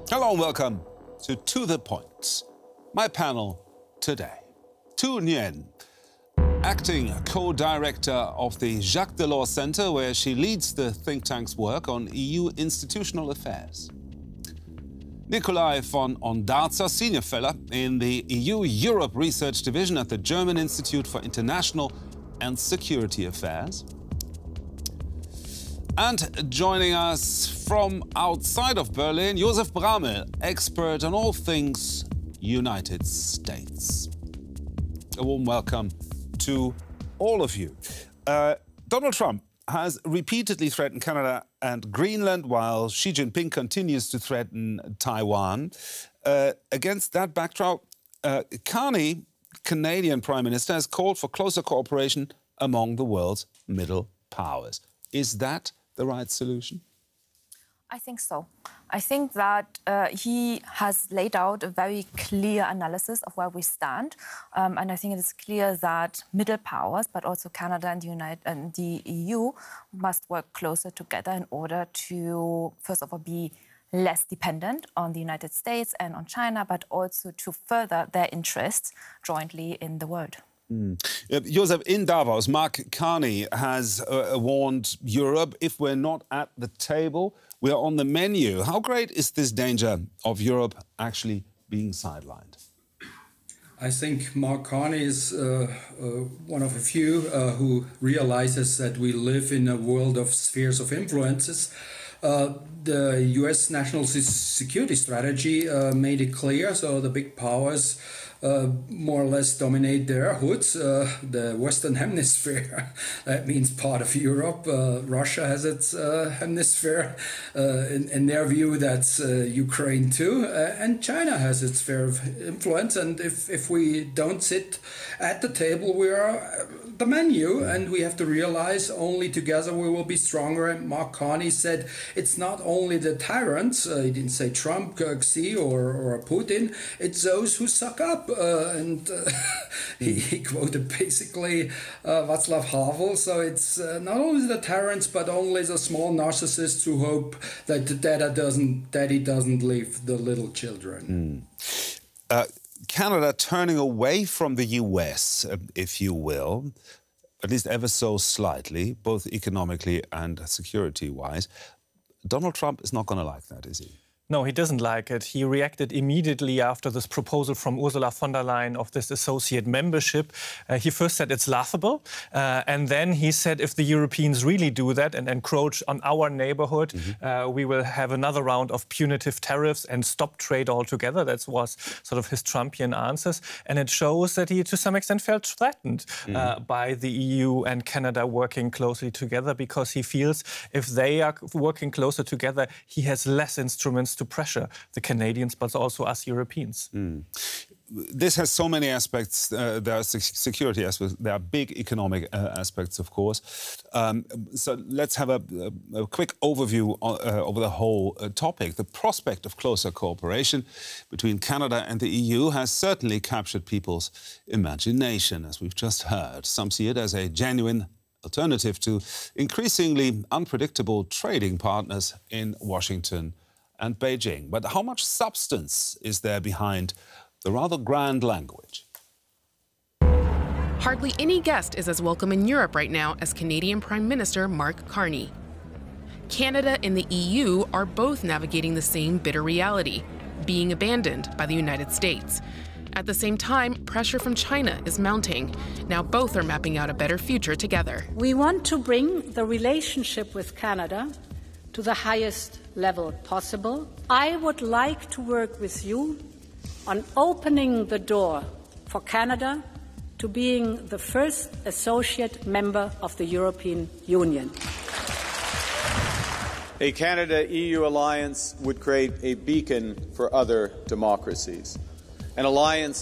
Hello and welcome to The Point. My panel today. Tu Nguyen, acting co-director of the Jacques Delors Centre, where she leads the think tank's work on EU institutional affairs. Nikolai von Ondarza, senior fellow in the EU-Europe Research Division at the German Institute for International and Security Affairs. And joining us from outside of Berlin, Josef Bramel, expert on all things United States. A warm welcome to all of you. Donald Trump has repeatedly threatened Canada and Greenland, while Xi Jinping continues to threaten Taiwan. Against that backdrop, Carney, Canadian Prime Minister, has called for closer cooperation among the world's middle powers. Is that the right solution? I think so. I think that he has laid out a very clear analysis of where we stand. And I think it is clear that middle powers, but also Canada and the EU, must work closer together in order to, first of all, be less dependent on the United States and on China, but also to further their interests jointly in the world. Josef, in Davos, Mark Carney has warned Europe, if we're not at the table, we're on the menu. How great is this danger of Europe actually being sidelined? I think Mark Carney is one of a few who realizes that we live in a world of spheres of influences. The US national security strategy made it clear, so the big powers more or less dominate their hoods. The Western Hemisphere, that means part of Europe. Russia has its hemisphere. In their view, that's Ukraine too. And China has its sphere of influence. And if we don't sit at the table, we are the menu. And we have to realize only together we will be stronger. And Mark Carney said it's not only the tyrants, he didn't say Trump, Xi or Putin, it's those who suck up. He quoted basically Václav Havel. So it's not only the tyrants, but only the small narcissists who hope that daddy doesn't leave the little children. Canada turning away from the US, if you will, at least ever so slightly, both economically and security-wise. Donald Trump is not going to like that, is he? No, he doesn't like it. He reacted immediately after this proposal from Ursula von der Leyen of this associate membership. He first said it's laughable. And then he said if the Europeans really do that and encroach on our neighborhood, we will have another round of punitive tariffs and stop trade altogether. That was sort of his Trumpian answers. And it shows that he, to some extent, felt threatened by the EU and Canada working closely together, because he feels if they are working closer together, he has less instruments to pressure the Canadians, but also us Europeans. This has so many aspects. There are security aspects. There are big economic aspects, of course. So let's have a quick overview over the whole topic. The prospect of closer cooperation between Canada and the EU has certainly captured people's imagination, as we've just heard. Some see it as a genuine alternative to increasingly unpredictable trading partners in Washington and Beijing. But how much substance is there behind the rather grand language? Hardly any guest is as welcome in Europe right now as Canadian Prime Minister Mark Carney. Canada and the EU are both navigating the same bitter reality, being abandoned by the United States. At the same time, pressure from China is mounting. Now both are mapping out a better future together. We want to bring the relationship with Canada to the highest level possible. I would like to work with you on opening the door for Canada to being the first associate member of the European Union. A Canada-EU alliance would create a beacon for other democracies, an alliance